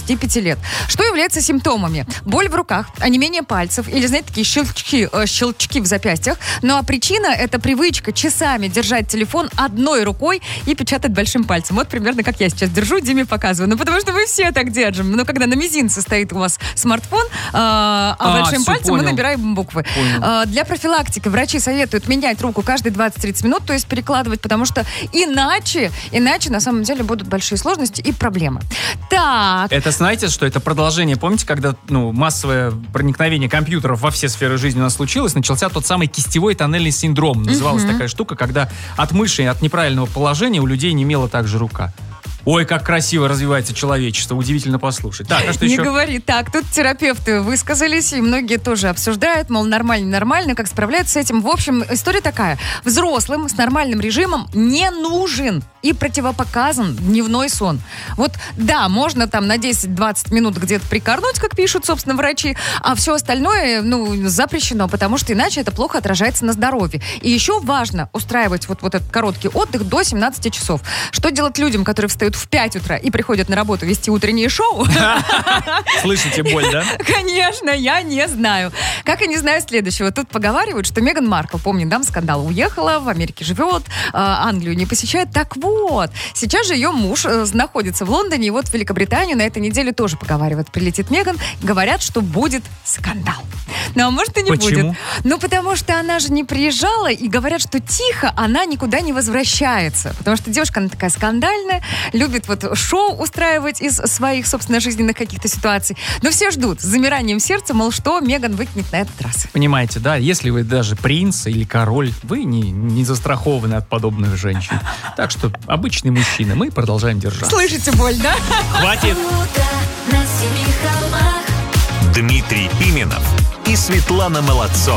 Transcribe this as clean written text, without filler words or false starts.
25 лет. Что является симптомами? Боль в руках, онемение пальцев или, знаете, такие щелчки в запястьях. Ну а причина — это привычка часами держать телефон одной рукой и печатать большим пальцем. Вот примерно как я сейчас держу, Диме показываю. Ну потому что мы все так держим. Но когда на мизинце стоит у вас смартфон, большим пальцем мы набираем буквы. Для профилактики врачи советуют менять руку каждые 20-30 минут, то есть перекладывать, потому что иначе на самом деле будут большие сложности и проблемы. Так. Это знаете, что это продолжение, помните, когда массовое проникновение компьютеров во все сферы жизни у нас случилось, начался тот самый кистевой тоннельный синдром. Называлась такая штука, когда от мыши, от неправильного положения у людей немела также рука. Ой, как красиво развивается человечество, удивительно послушать. Так, а что еще? Не говори. Так, тут терапевты высказались, и многие тоже обсуждают, мол, нормально, как справляются с этим. В общем, история такая. Взрослым с нормальным режимом не нужен и противопоказан дневной сон. Вот, да, можно там на 10-20 минут где-то прикорнуть, как пишут, собственно, врачи, а все остальное, запрещено, потому что иначе это плохо отражается на здоровье. И еще важно устраивать вот этот короткий отдых до 17 часов. Что делать людям, которые встают в 5 утра и приходят на работу вести утреннее шоу? Слышите боль, да? Конечно, я не знаю. Как и не знаю следующего. Тут поговаривают, что Меган Маркл, помним, скандал, уехала, в Америке живет, Англию не посещает. Так вот, сейчас же ее муж находится в Лондоне, и вот в Великобританию на этой неделе тоже поговаривают. Прилетит Меган, говорят, что будет скандал. Ну, а может и не будет. Потому что она же не приезжала, и говорят, что тихо она никуда не возвращается. Потому что девушка, она такая скандальная, любит шоу устраивать из своих, собственно, жизненных каких-то ситуаций. Но все ждут с замиранием сердца, мол, что Меган выкинет на этот раз. Понимаете, да? Если вы даже принц или король, вы не застрахованы от подобных женщин. Так что обычные мужчины, мы продолжаем держаться. Слышите боль, да? Хватит! Дмитрий Пименов и Светлана Молодцова.